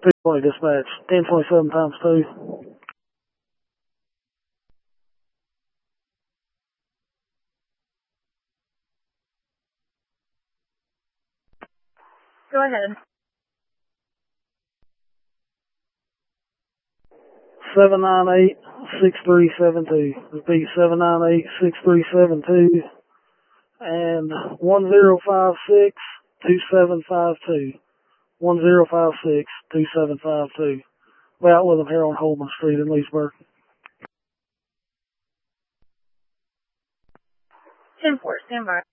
220 dispatch, 1027 times 2. Go ahead. 798-6372. Repeat, 798-6372. And 1056-2752. 1056-2752. We're out with them here on Holman Street in Leesburg. 10-4, stand by.